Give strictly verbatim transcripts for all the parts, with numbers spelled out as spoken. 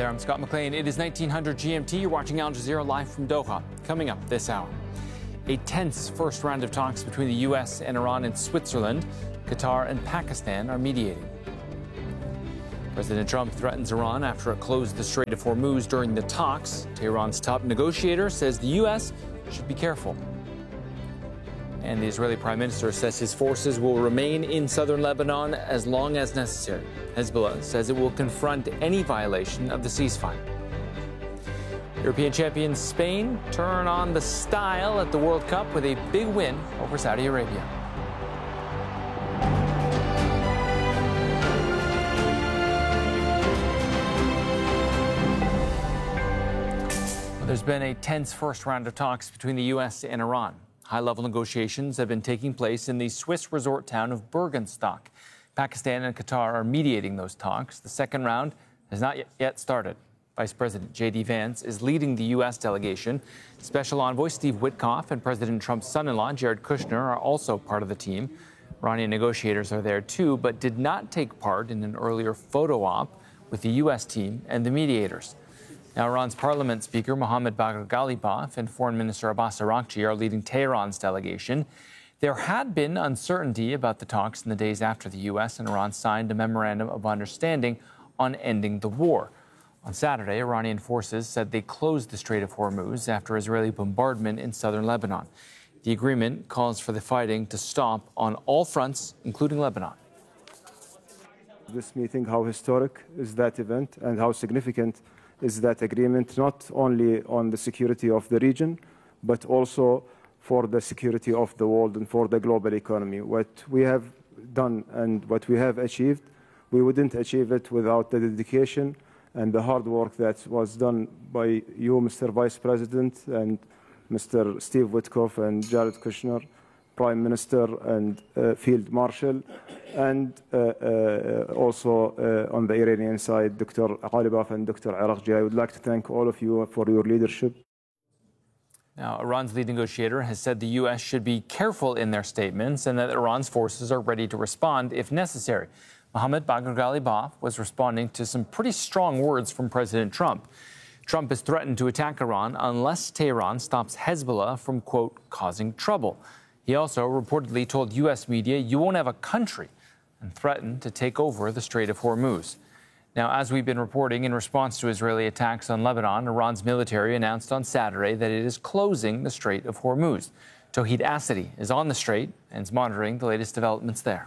there, I'm Scott McLean. It is nineteen hundred G M T. You're watching Al Jazeera live from Doha. Coming up this hour, a tense first round of talks between the U S and Iran in Switzerland. Qatar and Pakistan are mediating. President Trump threatens Iran after it closed the Strait of Hormuz during the talks. Tehran's top negotiator says the U S should be careful. And the Israeli Prime Minister says his forces will remain in southern Lebanon as long as necessary. Hezbollah says it will confront any violation of the ceasefire. European champions Spain turn on the style at the World Cup with a big win over Saudi Arabia. There's been a tense first round of talks between the U S and Iran. High-level negotiations have been taking place in the Swiss resort town of Bergenstock. Pakistan and Qatar are mediating those talks. The second round has not yet started. Vice President J D Vance is leading the U S delegation. Special Envoy Steve Witkoff and President Trump's son-in-law Jared Kushner are also part of the team. Iranian negotiators are there too, but did not take part in an earlier photo op with the U S team and the mediators. Now, Iran's parliament speaker Mohammad Bagher Ghalibaf and Foreign Minister Abbas Araghchi are leading Tehran's delegation. There had been uncertainty about the talks in the days after the U S and Iran signed a memorandum of understanding on ending the war. On Saturday, Iranian forces said they closed the Strait of Hormuz after Israeli bombardment in southern Lebanon. The agreement calls for the fighting to stop on all fronts, including Lebanon. This meeting, how historic is that event and how significant is that agreement, not only on the security of the region, but also for the security of the world and for the global economy. What we have done and what we have achieved, we wouldn't achieve it without the dedication and the hard work that was done by you, Mister Vice President, and Mister Steve Witkoff and Jared Kushner, Prime Minister and uh, Field Marshal, and uh, uh, also uh, on the Iranian side, Doctor Ghalibaf and Doctor Araghchi. I would like to thank all of you for your leadership. Now, Iran's lead negotiator has said the U S should be careful in their statements and that Iran's forces are ready to respond if necessary. Mohammad Bagher Ghalibaf was responding to some pretty strong words from President Trump. Trump has threatened to attack Iran unless Tehran stops Hezbollah from, quote, causing trouble. He also reportedly told U S media, "You won't have a country," and threatened to take over the Strait of Hormuz. Now, as we've been reporting, in response to Israeli attacks on Lebanon, Iran's military announced on Saturday that it is closing the Strait of Hormuz. Tawhid Asadi is on the strait and is monitoring the latest developments there.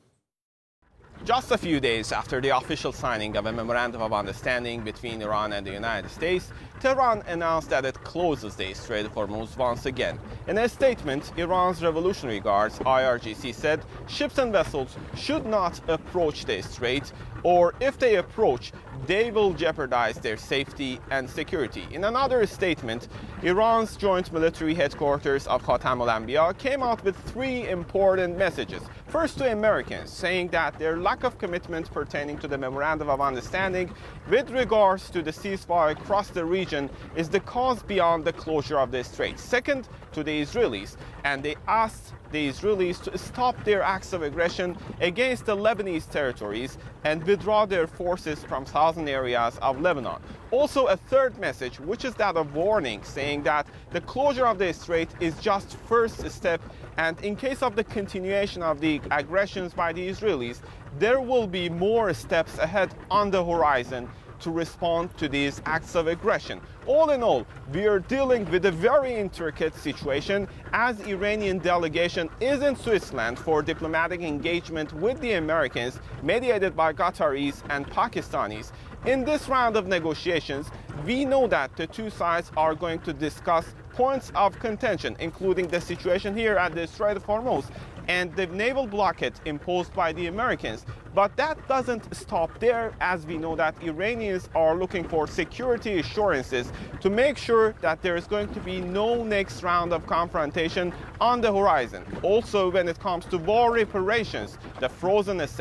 Just a few days after the official signing of a memorandum of understanding between Iran and the United States, Tehran announced that it closes the Strait of Hormuz once again. In a statement, Iran's Revolutionary Guards, I R G C, said ships and vessels should not approach the strait, or if they approach, they will jeopardize their safety and security. In another statement, Iran's joint military headquarters of Khatam al-Anbiya came out with three important messages. First, to Americans, saying that their lack of commitment pertaining to the Memorandum of Understanding with regards to the ceasefire across the region is the cause beyond the closure of the strait. Second, to the Israelis, and they asked the Israelis to stop their acts of aggression against the Lebanese territories and withdraw their forces from southern areas of Lebanon. Also, a third message, which is that of warning, saying that the closure of the strait is just first step, and in case of the continuation of the aggressions by the Israelis, there will be more steps ahead on the horizon to respond to these acts of aggression. All in all, we are dealing with a very intricate situation as Iranian delegation is in Switzerland for diplomatic engagement with the Americans, mediated by Qataris and Pakistanis. In this round of negotiations, we know that the two sides are going to discuss points of contention, including the situation here at the Strait of Hormuz and the naval blockade imposed by the Americans. But that doesn't stop there, as we know that Iranians are looking for security assurances to make sure that there is going to be no next round of confrontation on the horizon. Also, when it comes to war reparations, the frozen assets,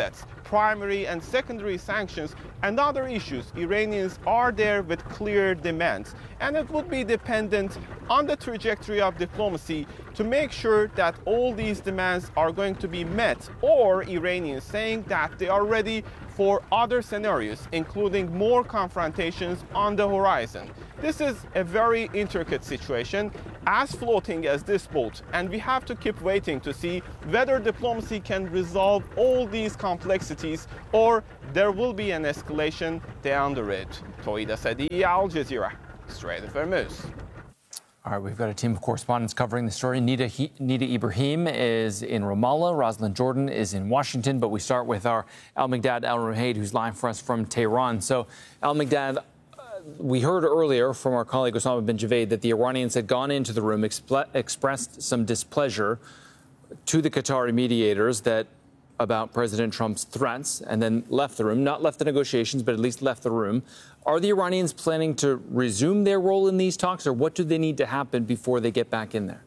primary and secondary sanctions and other issues, Iranians are there with clear demands. And it would be dependent on the trajectory of diplomacy to make sure that all these demands are going to be met, or Iranians saying that they are ready for other scenarios, including more confrontations on the horizon. This is a very intricate situation, as floating as this boat, and we have to keep waiting to see whether diplomacy can resolve all these complexities or there will be an escalation down the road. Toida Sadi, Al Jazeera, straight from Hormuz. All right, we've got a team of correspondents covering the story. Nida, he, Nida Ibrahim is in Ramallah. Rosalind Jordan is in Washington. But we start with our Al-Migdad Al-Ruhaid, who's live for us from Tehran. So, Al-Migdad, uh, we heard earlier from our colleague Osama bin Javaid that the Iranians had gone into the room, expl- expressed some displeasure to the Qatari mediators that about President Trump's threats, and then left the room. Not left the negotiations, but at least left the room. Are the Iranians planning to resume their role in these talks, or what do they need to happen before they get back in there?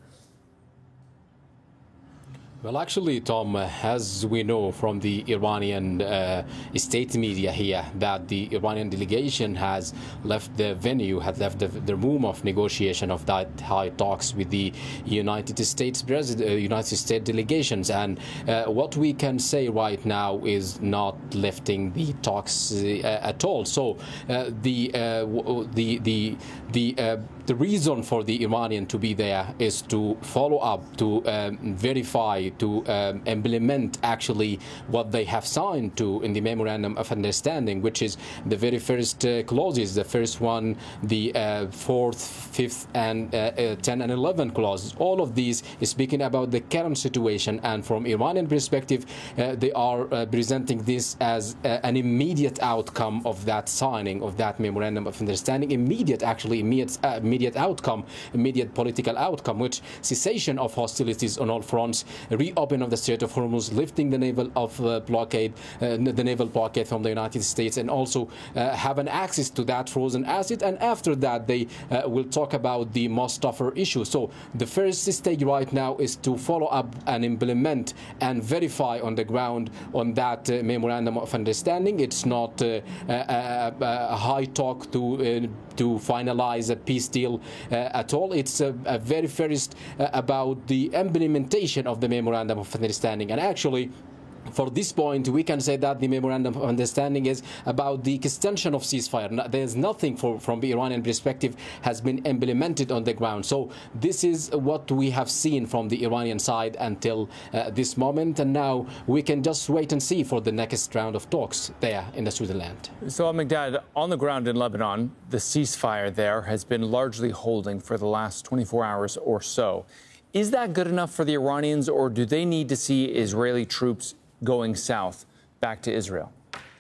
Well, actually, Tom, uh, as we know from the Iranian uh, state media here, that the Iranian delegation has left the venue, had left the, the room of negotiation of that high talks with the United States president, uh, United States delegations. And uh, what we can say right now is not lifting the talks uh, at all. So uh, the uh, the the the uh, the reason for the Iranian to be there is to follow up, to um, verify, to um, implement actually what they have signed to in the Memorandum of Understanding, which is the very first uh, clauses, the first one, the uh, fourth, fifth, and uh, uh, ten and eleven clauses. All of these is speaking about the current situation, and from Iranian perspective, uh, they are uh, presenting this as uh, an immediate outcome of that signing of that Memorandum of Understanding. Immediate, actually, immediate, uh, immediate outcome, immediate political outcome, which cessation of hostilities on all fronts, reopen of the Strait of Hormuz, lifting the naval of uh, blockade, uh, the naval blockade from the United States, and also uh, have an access to that frozen asset. And after that, they uh, will talk about the most tougher issue. So the first stage right now is to follow up and implement and verify on the ground on that uh, Memorandum of Understanding. It's not uh, a, a, a high talk to uh, to finalize a peace deal uh, at all. It's a, a very first uh, about the implementation of the Memorandum of Understanding. And actually, for this point, we can say that the Memorandum of Understanding is about the extension of ceasefire. There's nothing for, from the Iranian perspective has been implemented on the ground. So this is what we have seen from the Iranian side until uh, this moment. And now we can just wait and see for the next round of talks there in the Switzerland. So, Al-Migdad, on the ground in Lebanon, the ceasefire there has been largely holding for the last twenty-four hours or so. Is that good enough for the Iranians, or do they need to see Israeli troops going south back to Israel?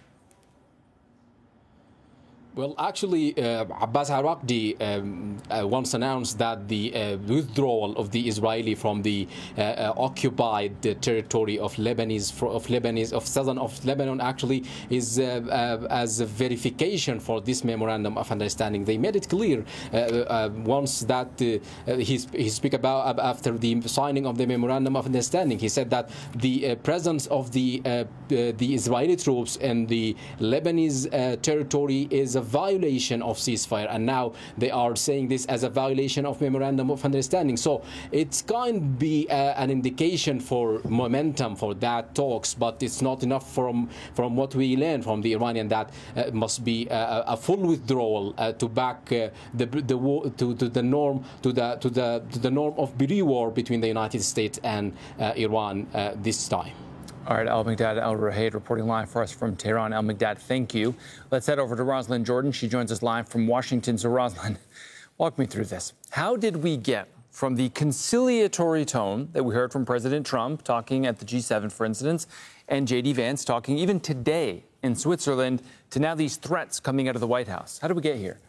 Well, actually, uh, Abbas Araqdi um, uh, once announced that the uh, withdrawal of the Israeli from the uh, uh, occupied uh, territory of Lebanese, of Lebanese, of southern of Lebanon, actually is uh, uh, as a verification for this Memorandum of Understanding. They made it clear uh, uh, once that uh, he he speak about uh, after the signing of the Memorandum of Understanding. He said that the uh, presence of the uh, uh, the Israeli troops in the Lebanese uh, territory is a violation of ceasefire, and now they are saying this as a violation of Memorandum of Understanding. So it can be uh, an indication for momentum for that talks, but it's not enough from from what we learn from the Iranian that uh, must be a, a full withdrawal uh, to back uh, the the war to, to the norm to the to the to the norm of pre-war between the United States and uh, Iran uh, this time. All right, Al-Migdad Al-Ruhaid reporting live for us from Tehran. Al-Migdad, thank you. Let's head over to Rosalind Jordan. She joins us live from Washington. So, Rosalind, walk me through this. How did we get from the conciliatory tone that we heard from President Trump talking at the G seven, for instance, and J D Vance talking even today in Switzerland, to now these threats coming out of the White House? How did we get here?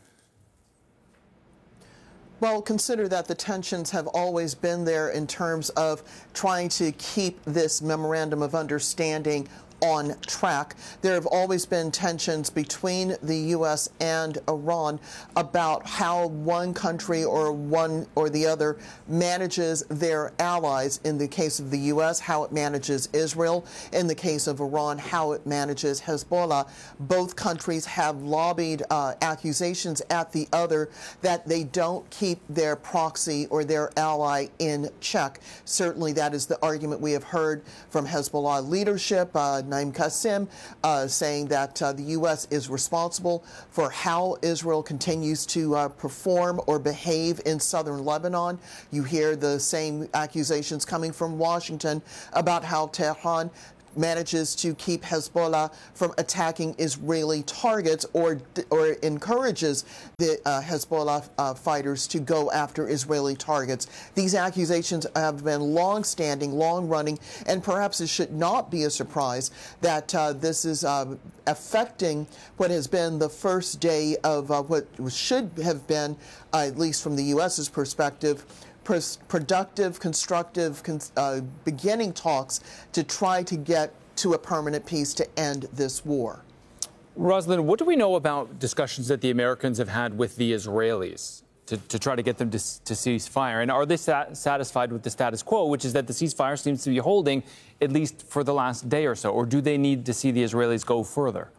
Well, consider that the tensions have always been there in terms of trying to keep this Memorandum of Understanding on track. There have always been tensions between the U S and Iran about how one country or one or the other manages their allies. In the case of the U S, how it manages Israel. In the case of Iran, how it manages Hezbollah. Both countries have lobbied uh, accusations at the other that they don't keep their proxy or their ally in check. Certainly that is the argument we have heard from Hezbollah leadership. Uh, Naim Qassem uh, saying that uh, the U S is responsible for how Israel continues to uh, perform or behave in southern Lebanon. You hear the same accusations coming from Washington about how Tehran manages to keep Hezbollah from attacking Israeli targets or or encourages the uh, Hezbollah uh, fighters to go after Israeli targets. These accusations have been long-standing, long-running, and perhaps it should not be a surprise that uh, this is uh, affecting what has been the first day of uh, what should have been, uh, at least from the U S's perspective, productive, constructive uh, beginning talks to try to get to a permanent peace to end this war. Rosalind, what do we know about discussions that the Americans have had with the Israelis to, to try to get them to, to cease fire? And are they sat- satisfied with the status quo, which is that the ceasefire seems to be holding at least for the last day or so? Or do they need to see the Israelis go further?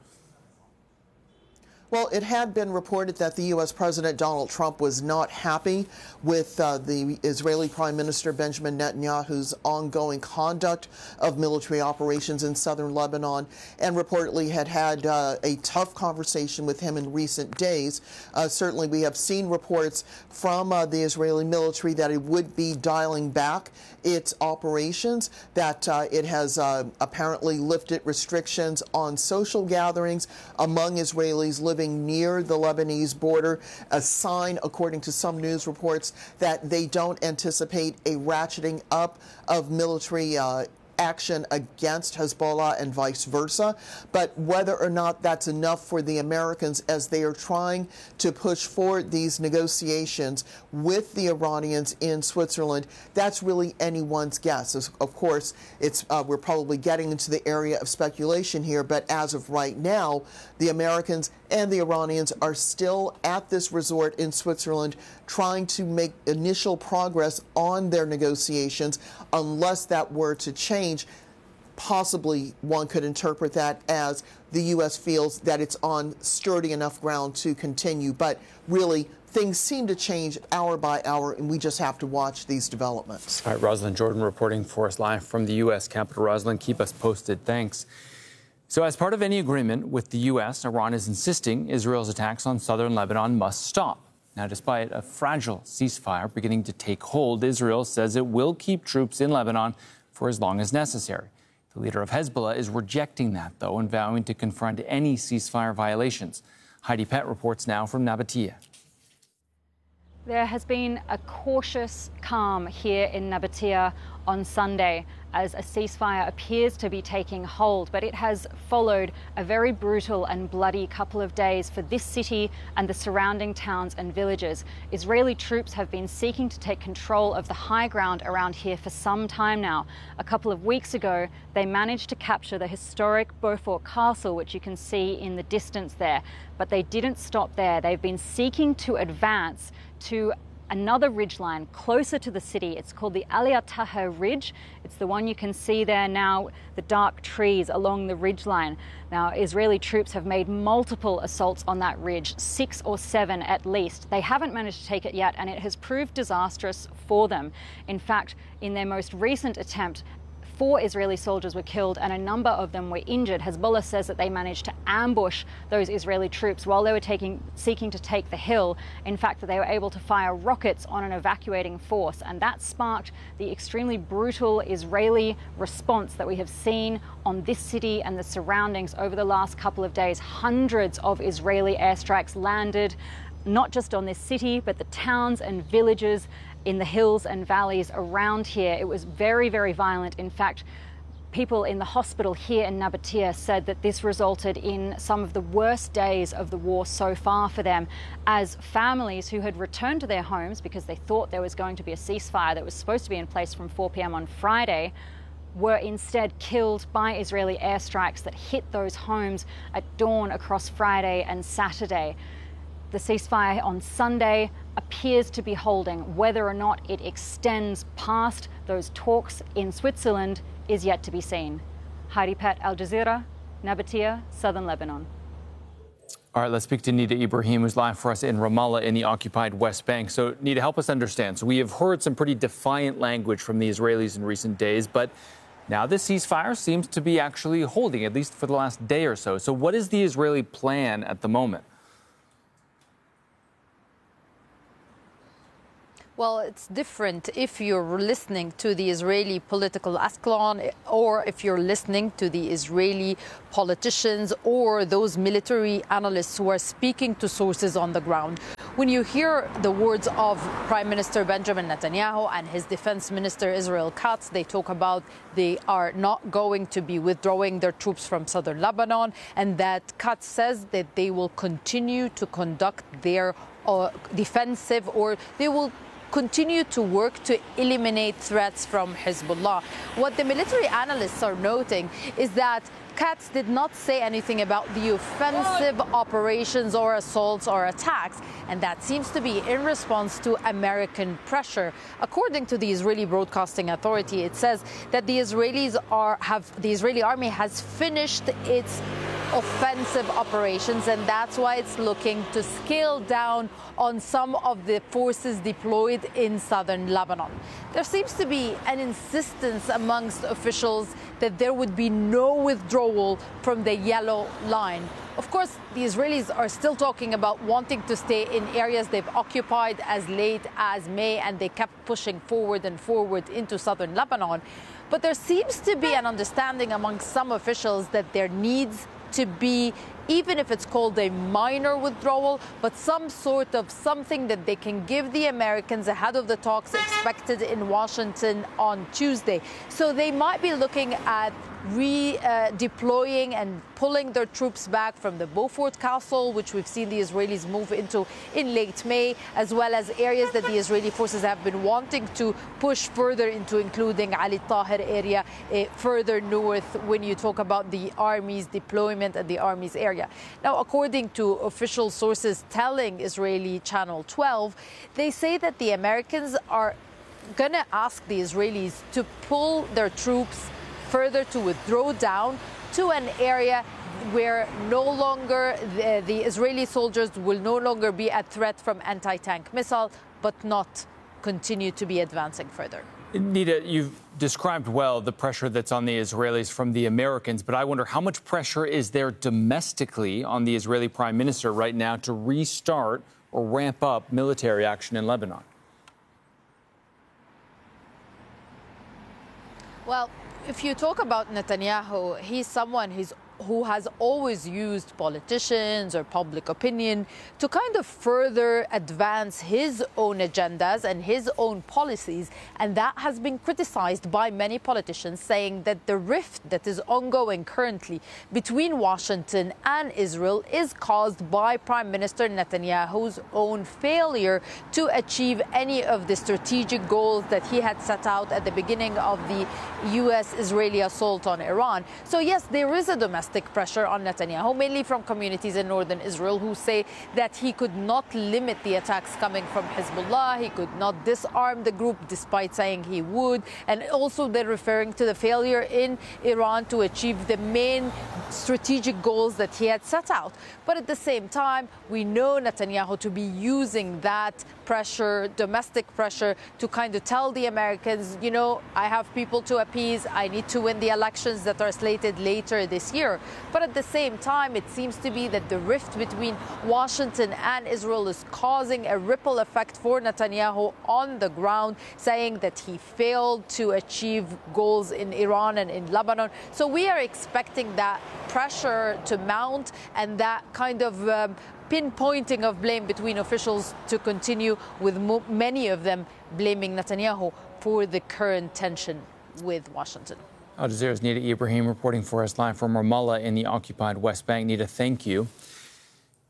Well, it had been reported that the U S President Donald Trump was not happy with uh, the Israeli Prime Minister Benjamin Netanyahu's ongoing conduct of military operations in southern Lebanon, and reportedly had had uh, a tough conversation with him in recent days. Uh, certainly, we have seen reports from uh, the Israeli military that it would be dialing back its operations, that uh, it has uh, apparently lifted restrictions on social gatherings among Israelis living near the Lebanese border, a sign, according to some news reports, that they don't anticipate a ratcheting up of military uh, action against Hezbollah and vice versa. But whether or not that's enough for the Americans as they are trying to push forward these negotiations with the Iranians in Switzerland, that's really anyone's guess. Of course, it's uh, we're probably getting into the area of speculation here, but as of right now, the Americans and the Iranians are still at this resort in Switzerland trying to make initial progress on their negotiations. Unless that were to change, possibly one could interpret that as the U S feels that it's on sturdy enough ground to continue. But really, things seem to change hour by hour, and we just have to watch these developments. All right, Rosalind Jordan reporting for us live from the U S Capitol. Rosalind, keep us posted. Thanks. So as part of any agreement with the U S, Iran is insisting Israel's attacks on southern Lebanon must stop. Now, despite a fragile ceasefire beginning to take hold, Israel says it will keep troops in Lebanon for as long as necessary. The leader of Hezbollah is rejecting that, though, and vowing to confront any ceasefire violations. Heidi Pett reports now from Nabatea. There has been a cautious calm here in Nabatea on Sunday as a ceasefire appears to be taking hold, but it has followed a very brutal and bloody couple of days for this city and the surrounding towns and villages. Israeli troops have been seeking to take control of the high ground around here for some time now. A couple of weeks ago, they managed to capture the historic Beaufort Castle, which you can see in the distance there, but they didn't stop there. They've been seeking to advance to another ridgeline closer to the city. It's called the Aliyah Taher Ridge. It's the one you can see there now, the dark trees along the ridgeline. Now, Israeli troops have made multiple assaults on that ridge, six or seven at least. They haven't managed to take it yet, and it has proved disastrous for them. In fact, in their most recent attempt, Four Israeli soldiers were killed and a number of them were injured. Hezbollah says that they managed to ambush those Israeli troops while they were taking, seeking to take the hill. In fact, that they were able to fire rockets on an evacuating force, and that sparked the extremely brutal Israeli response that we have seen on this city and the surroundings over the last couple of days. Hundreds of Israeli airstrikes landed, not just on this city, but the towns and villages in the hills and valleys around here. It was very, very violent. In fact, people in the hospital here in Nabatea said that this resulted in some of the worst days of the war so far for them, as families who had returned to their homes because they thought there was going to be a ceasefire that was supposed to be in place from four p m on Friday were instead killed by Israeli airstrikes that hit those homes at dawn across Friday and Saturday. The ceasefire on Sunday appears to be holding. Whether or not it extends past those talks in Switzerland is yet to be seen. Heidi Pett, Al Jazeera, Nabatea, Southern Lebanon. All right, let's speak to Nida Ibrahim, who's live for us in Ramallah in the occupied West Bank. So, Nida, help us understand. So we have heard some pretty defiant language from the Israelis in recent days, but now this ceasefire seems to be actually holding, at least for the last day or so. So what is the Israeli plan at the moment? Well, it's different if you're listening to the Israeli political ascalon or if you're listening to the Israeli politicians or those military analysts who are speaking to sources on the ground. When you hear the words of Prime Minister Benjamin Netanyahu and his Defense Minister Israel Katz, they talk about they are not going to be withdrawing their troops from southern Lebanon, and that Katz says that they will continue to conduct their uh, defensive, or they will continue to work to eliminate threats from Hezbollah. What the military analysts are noting is that Katz did not say anything about the offensive operations or assaults or attacks, and that seems to be in response to American pressure. According to the Israeli Broadcasting Authority, it says that the Israelis are have the Israeli army has finished its offensive operations, and that's why it's looking to scale down on some of the forces deployed in southern Lebanon. There seems to be an insistence amongst officials that there would be no withdrawal from the yellow line. Of course, the Israelis are still talking about wanting to stay in areas they've occupied as late as May, and they kept pushing forward and forward into southern Lebanon. But there seems to be an understanding among some officials that there needs to be, even if it's called a minor withdrawal, but some sort of something that they can give the Americans ahead of the talks expected in Washington on Tuesday. So they might be looking at redeploying uh, and pulling their troops back from the Beaufort Castle, which we've seen the Israelis move into in late May, as well as areas that the Israeli forces have been wanting to push further into, including Ali Tahir area uh, further north when you talk about the Army's deployment and the Army's area. Now, according to official sources telling Israeli Channel twelve, they say that the Americans are going to ask the Israelis to pull their troops further, to withdraw down to an area where no longer the, the Israeli soldiers will no longer be a threat from anti-tank missile, but not continue to be advancing further. Nida, you've described well the pressure that's on the Israelis from the Americans, but I wonder how much pressure is there domestically on the Israeli Prime Minister right now to restart or ramp up military action in Lebanon? Well, if you talk about Netanyahu, he's someone who's, who has always used politicians or public opinion to kind of further advance his own agendas and his own policies. And that has been criticized by many politicians, saying that the rift that is ongoing currently between Washington and Israel is caused by Prime Minister Netanyahu's own failure to achieve any of the strategic goals that he had set out at the beginning of the U S-Israeli assault on Iran. So yes, there is a domestic pressure on Netanyahu, mainly from communities in northern Israel who say that he could not limit the attacks coming from Hezbollah, he could not disarm the group despite saying he would, and also they're referring to the failure in Iran to achieve the main strategic goals that he had set out. But at the same time, we know Netanyahu to be using that pressure, domestic pressure, to kind of tell the Americans, you know, I have people to appease, I need to win the elections that are slated later this year. But at the same time, it seems to be that the rift between Washington and Israel is causing a ripple effect for Netanyahu on the ground, saying that he failed to achieve goals in Iran and in Lebanon. So we are expecting that pressure to mount and that kind of um, pinpointing of blame between officials to continue, with mo- many of them blaming Netanyahu for the current tension with Washington. Al Jazeera's Nida Ibrahim reporting for us live from Ramallah in the occupied West Bank. Nida, thank you.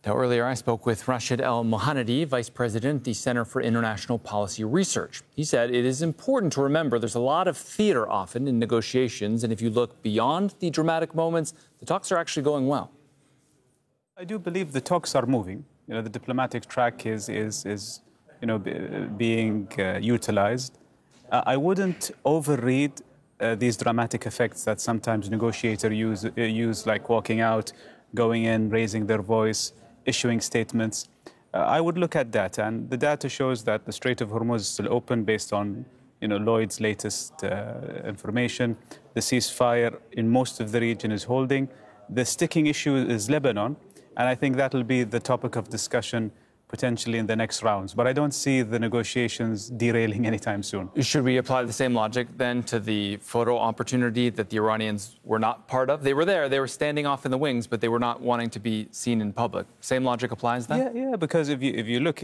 Now, earlier I spoke with Rashid El Mohanadi, Vice President at the Center for International Policy Research. He said it is important to remember there's a lot of theater often in negotiations, and if you look beyond the dramatic moments, the talks are actually going well. I do believe the talks are moving. You know, the diplomatic track is, is, is you know, b- being uh, utilized. Uh, I wouldn't overread uh, these dramatic effects that sometimes negotiators use, uh, use, like walking out, going in, raising their voice, issuing statements. Uh, I would look at data, and the data shows that the Strait of Hormuz is still open based on, you know, Lloyd's latest uh, information. The ceasefire in most of the region is holding. The sticking issue is Lebanon, and I think that will be the topic of discussion potentially in the next rounds. But I don't see the negotiations derailing anytime soon. Should we apply the same logic then to the photo opportunity that the Iranians were not part of? They were there, they were standing off in the wings, but they were not wanting to be seen in public. Same logic applies then? Yeah, yeah, because if you if you look